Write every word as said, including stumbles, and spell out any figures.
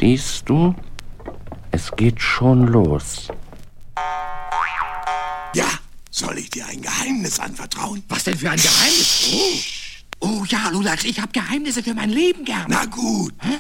Siehst du, es geht schon los. Ja, soll ich dir ein Geheimnis anvertrauen? Was denn für ein Geheimnis? Oh, oh ja, Lulatsch, ich habe Geheimnisse für mein Leben gern. Na gut, Hä?